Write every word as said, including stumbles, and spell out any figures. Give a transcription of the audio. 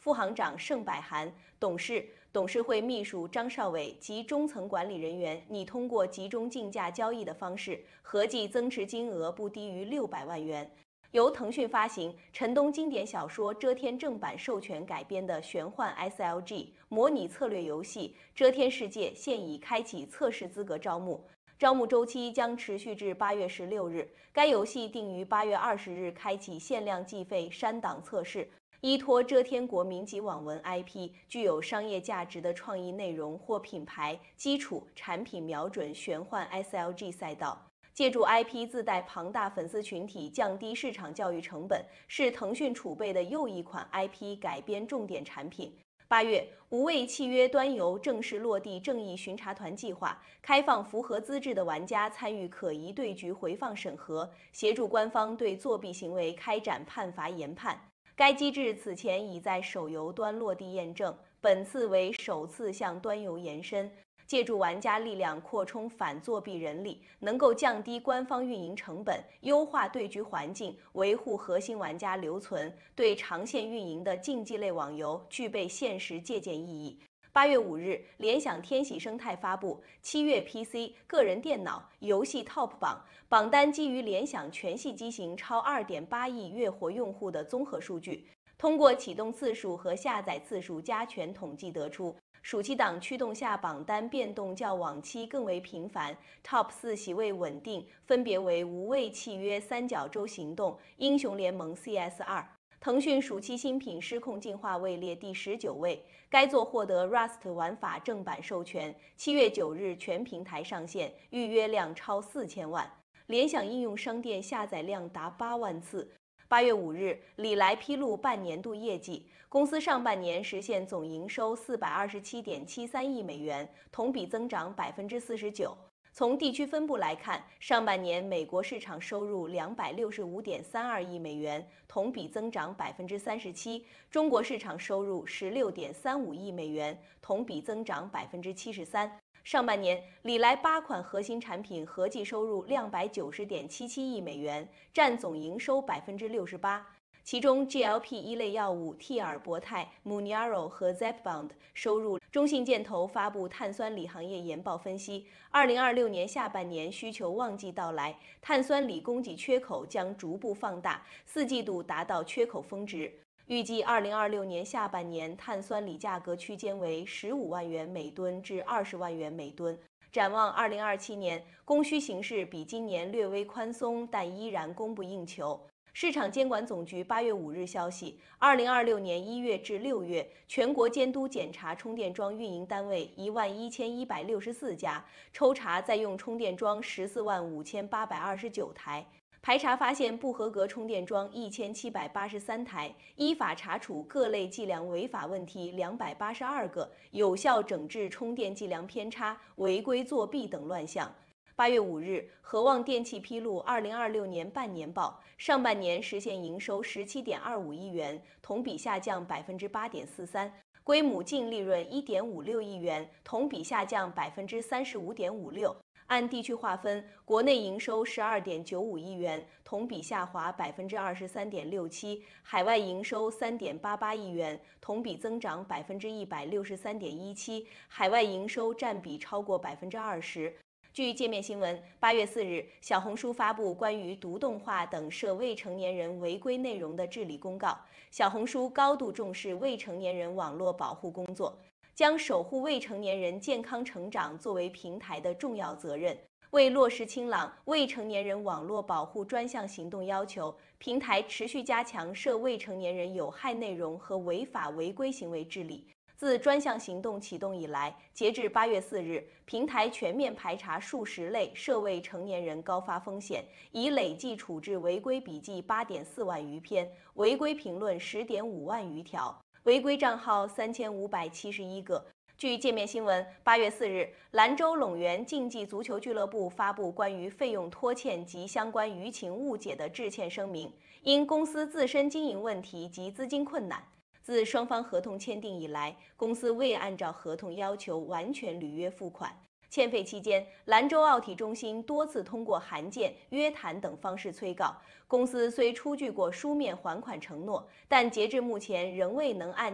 副行长盛百涵，董事、董事会秘书张少伟及中层管理人员拟通过集中竞价交易的方式，合计增持金额不低于六百万元。由腾讯发行、陈东经典小说《遮天》正版授权改编的玄幻 S L G 模拟策略游戏《遮天世界》现已开启测试资格招募，招募周期将持续至八月十六日。该游戏定于八月二十日开启限量计费删档测试。依托遮天国民级网文 I P， 具有商业价值的创意内容或品牌基础产品瞄准玄幻 S L G 赛道。借助 I P 自带庞大粉丝群体，降低市场教育成本，是腾讯储备的又一款 I P 改编重点产品。八月，无畏契约端游正式落地正义巡查团计划，开放符合资质的玩家参与可疑对局回放审核，协助官方对作弊行为开展判罚研判。该机制此前已在手游端落地验证，本次为首次向端游延伸。借助玩家力量扩充反作弊人力，能够降低官方运营成本，优化对局环境，维护核心玩家留存，对长线运营的竞技类网游具备现实借鉴意义。八月五日，联想天喜生态发布七月 P C、个人电脑游戏 Top 榜，榜单基于联想全系机型超 二点八亿月活用户的综合数据，通过启动次数和下载次数加权统计得出。暑期档驱动下，榜单变动较往期更为频繁 ，Top 四席位稳定，分别为无畏契约、三角洲行动、英雄联盟 C S 二。腾讯暑期新品《失控进化》位列第十九位，该作获得 Rust 玩法正版授权，七月九日全平台上线，预约量超四千万，联想应用商店下载量达八万次。八月五日，李来披露半年度业绩，公司上半年实现总营收四百二十七点七三亿美元，同比增长百分之四十九。从地区分布来看，上半年美国市场收入两百六十五点三二亿美元，同比增长百分之三十七；中国市场收入十六点三五亿美元，同比增长百分之七十三。上半年，李来八款核心产品合计收入两百九十点七七亿美元，占总营收百分之六十八。其中 G L P 一类药物替尔博泰、Mounjaro 和 Zepbound 收入。中信建投发布碳酸锂行业研报分析，二零二六年下半年需求旺季到来，碳酸锂供给缺口将逐步放大，四季度达到缺口峰值。预计二零二六年下半年碳酸锂价格区间为十五万元每吨至二十万元每吨。展望二零二七年，供需形势比今年略微宽松，但依然供不应求。市场监管总局八月五日消息，二零二六年一月至六月，全国监督检查充电桩运营单位一万一千一百六十四家，抽查在用充电桩十四万五千八百二十九台。排查发现不合格充电桩一千七百八十三台，依法查处各类计量违法问题两百八十二个，有效整治充电计量偏差、违规作弊等乱象。八月五日，和旺电气披露二零二六年半年报，上半年实现营收十七点二五亿元，同比下降百分之八点四三，归母净利润一点五六亿元，同比下降百分之三十五点五六。按地区划分，国内营收十二点九五亿元，同比下滑百分之二十三点六七；海外营收三点八八亿元，同比增长百分之一百六十三点一七，海外营收占比超过百分之二十。据界面新闻，八月四日，小红书发布关于毒动画等涉未成年人违规内容的治理公告。小红书高度重视未成年人网络保护工作，将守护未成年人健康成长作为平台的重要责任。为落实清朗未成年人网络保护专项行动要求，平台持续加强涉未成年人有害内容和违法违规行为治理。自专项行动启动以来，截至八月四日，平台全面排查数十类涉未成年人高发风险，已累计处置违规笔记八点四万余篇，违规评论十点五万余条，违规账号三千五百七十一个。据界面新闻，八月四日，兰州陇源竞技足球俱乐部发布关于费用拖欠及相关舆情误解的致歉声明，因公司自身经营问题及资金困难。自双方合同签订以来，公司未按照合同要求完全履约付款。欠费期间，兰州奥体中心多次通过函件、约谈等方式催告。公司虽出具过书面还款承诺，但截至目前仍未能按